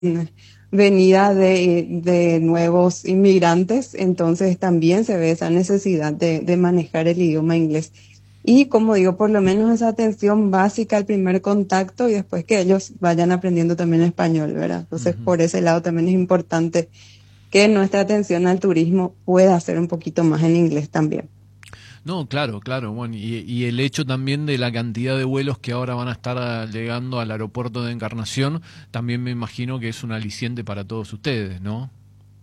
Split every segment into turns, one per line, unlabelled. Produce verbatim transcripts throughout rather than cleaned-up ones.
venida de, de nuevos inmigrantes, entonces también se ve esa necesidad de, de manejar el idioma inglés. Y como digo, por lo menos esa atención básica al primer contacto y después que ellos vayan aprendiendo también español, ¿verdad? Entonces,
Ujú.
por ese lado también es importante que nuestra atención al turismo pueda ser un poquito más en inglés también.
No, claro, claro. Bueno, y, y el hecho también de la cantidad de vuelos que ahora van a estar ah, llegando al aeropuerto de Encarnación, también me imagino que es un aliciente para todos ustedes, ¿no?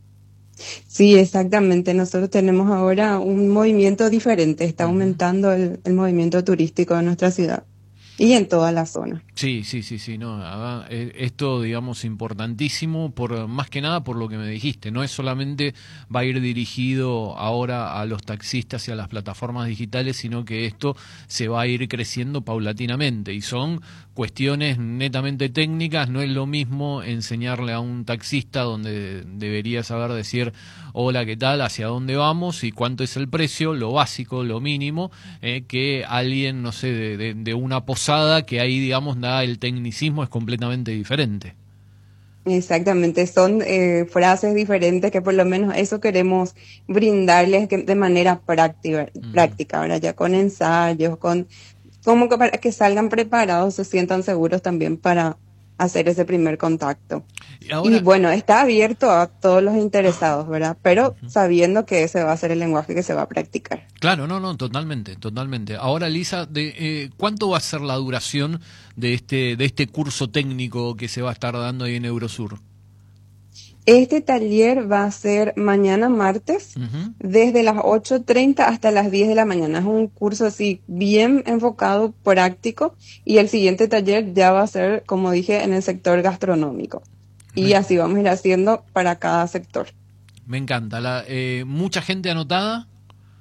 Sí, exactamente. Nosotros tenemos ahora un movimiento diferente. Está
Ujú.
aumentando el, el movimiento turístico de nuestra ciudad y en toda la zona.
Sí, sí, sí, sí, no, ah, eh, esto, digamos, importantísimo, por más que nada por lo que me dijiste, no es solamente va a ir dirigido ahora a los taxistas y a las plataformas digitales, sino que esto se va a ir creciendo paulatinamente y son cuestiones netamente técnicas, no es lo mismo enseñarle a un taxista donde debería saber decir hola, ¿qué tal? ¿Hacia dónde vamos? ¿Y cuánto es el precio? Lo básico, lo mínimo, eh, que alguien, no sé, de, de, de una posada que ahí, digamos, da el tecnicismo es completamente diferente.
Exactamente, son eh, frases diferentes que por lo menos eso queremos brindarles que- de manera práctica,
Ujú.
práctica, ahora ya con ensayos, con como que para que salgan preparados, se sientan seguros también para hacer ese primer contacto.
Y
Y
ahora,
bueno, está abierto a todos los interesados, ¿verdad? Pero sabiendo que ese va a ser el lenguaje que se va a practicar.
claro, no, no, totalmente, totalmente. Ahora, Lisa, de, eh, ¿cuánto va a ser la duración de este, de este curso técnico que se va a estar dando ahí en Eurosur?
Este taller va a ser mañana martes,
Ujú.
desde las ocho treinta hasta las diez de la mañana. Es un curso así bien enfocado, práctico, y el siguiente taller ya va a ser, como dije, en el sector gastronómico. Y
Me,
así vamos a ir haciendo para cada sector.
me encanta. La, eh, mucha gente anotada.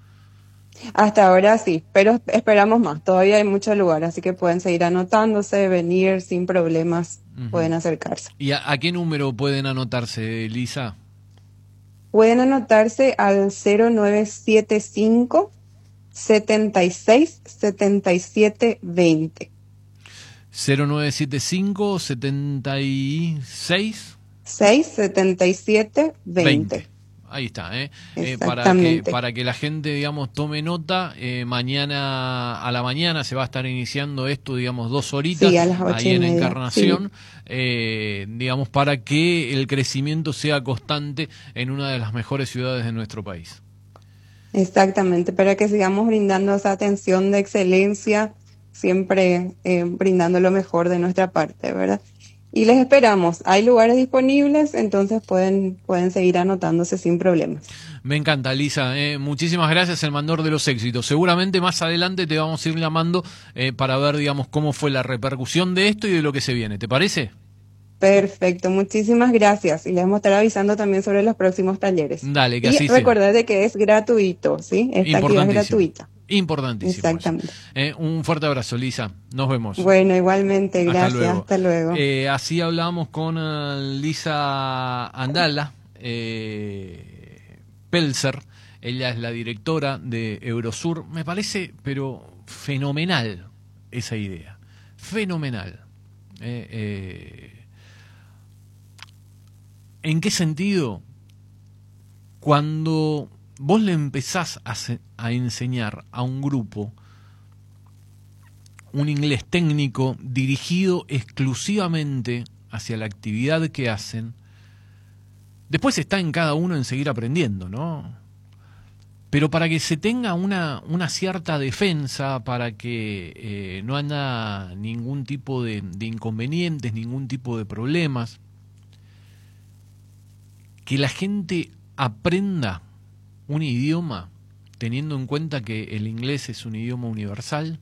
Hasta ahora sí, pero esperamos más. Todavía hay mucho lugar, así que pueden seguir anotándose, venir sin problemas,
Ujú.
pueden acercarse.
¿Y a, a qué número pueden anotarse, Lisa?
Pueden anotarse al cero nueve siete cinco setenta y seis setenta y siete veinte.
cero nueve siete cinco setenta y seis
seis setenta y siete
veinte.
veinte.
Ahí está, ¿eh? Eh, para que
Exactamente.
para que la gente, digamos, tome nota, eh, mañana a la mañana se va a estar iniciando esto, digamos, dos
Sí,
horitas
a las ocho
ahí
y
en
media. Sí,
Encarnación, eh, digamos, para que el crecimiento sea constante en una de las mejores ciudades de nuestro país.
exactamente. Para que sigamos brindando esa atención de excelencia, siempre eh, brindando lo mejor de nuestra parte, ¿verdad? Y les esperamos. Hay lugares disponibles, entonces pueden, pueden seguir anotándose sin problemas.
Me encanta, Lisa. Eh, muchísimas gracias, el mandor de los éxitos. Seguramente más adelante te vamos a ir llamando eh, para ver, digamos, cómo fue la repercusión de esto y de lo que se viene. ¿Te parece?
Perfecto, muchísimas gracias. Y les vamos a estar avisando también sobre los próximos talleres.
Dale, que
Y
así sea.
recordad de que es gratuito, ¿sí? Esta actividad es
Importantísimo.
gratuita.
Importantísimo eso.
Exactamente.
Eh, un fuerte abrazo, Lisa. Nos vemos.
Bueno, igualmente,
Hasta
gracias.
luego.
Hasta luego.
Eh, así hablamos con eh, Lisa Andala eh, Pelzer. Ella es la directora de Eurosur. Me parece, pero fenomenal esa idea. Fenomenal. Eh, eh, ¿En qué sentido? Cuando vos le empezás a, se- a enseñar a un grupo un inglés técnico dirigido exclusivamente hacia la actividad que hacen, después está en cada uno en seguir aprendiendo, ¿no? Pero para que se tenga una, una cierta defensa, para que eh, no haya ningún tipo de, de inconvenientes, ningún tipo de problemas, que la gente aprenda un idioma teniendo en cuenta que el inglés es un idioma universal,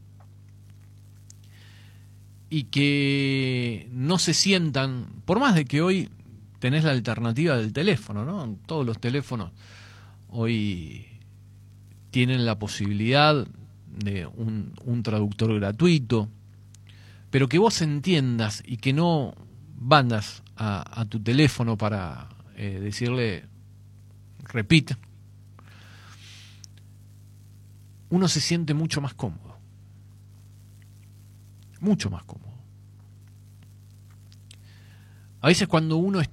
y que no se sientan, por más de que hoy tenés la alternativa del teléfono, ¿no? Todos los teléfonos hoy tienen la posibilidad de un, un traductor gratuito, pero que vos entiendas y que no bandas a, a tu teléfono para eh, decirle repeat, uno se siente mucho más cómodo, mucho más cómodo. A veces cuando uno